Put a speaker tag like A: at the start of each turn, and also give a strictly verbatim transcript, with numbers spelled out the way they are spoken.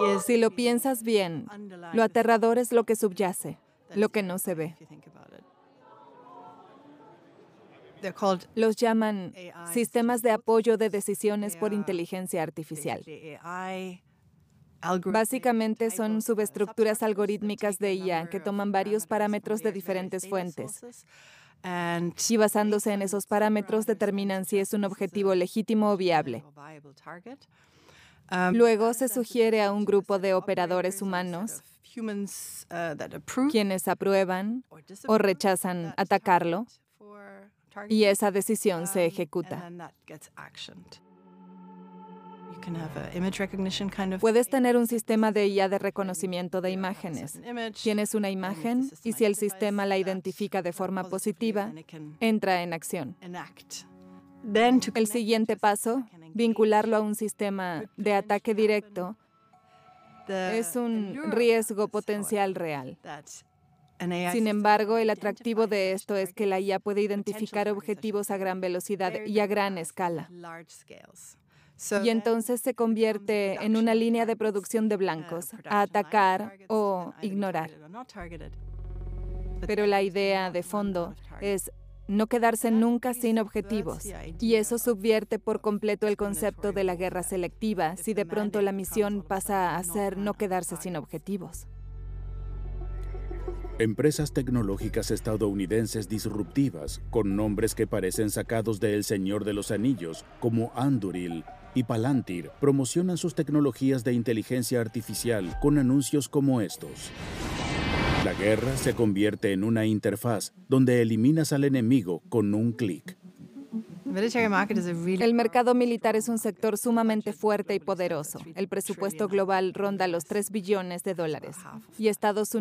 A: Si lo piensas bien, lo aterrador es lo que subyace, lo que no se ve. Los llaman sistemas de apoyo de decisiones por inteligencia artificial. Básicamente son subestructuras algorítmicas de I A que toman varios parámetros de diferentes fuentes y basándose en esos parámetros determinan si es un objetivo legítimo o viable. Luego se sugiere a un grupo de operadores humanos quienes aprueban o rechazan atacarlo y esa decisión se ejecuta. Puedes tener un sistema de I A de reconocimiento de imágenes. Tienes una imagen y si el sistema la identifica de forma positiva, entra en acción. El siguiente paso, vincularlo a un sistema de ataque directo, es un riesgo potencial real. Sin embargo, el atractivo de esto es que la I A puede identificar objetivos a gran velocidad y a gran escala. Y entonces se convierte en una línea de producción de blancos, a atacar o ignorar. Pero la idea de fondo es no quedarse nunca sin objetivos. Y eso subvierte por completo el concepto de la guerra selectiva si de pronto la misión pasa a ser no quedarse sin objetivos.
B: Empresas tecnológicas estadounidenses disruptivas, con nombres que parecen sacados de El Señor de los Anillos, como Anduril y Palantir, promocionan sus tecnologías de inteligencia artificial con anuncios como estos. La guerra se convierte en una interfaz donde eliminas al enemigo con un clic.
A: El mercado militar es un sector sumamente fuerte y poderoso. El presupuesto global ronda los tres billones de dólares y Estados Unidos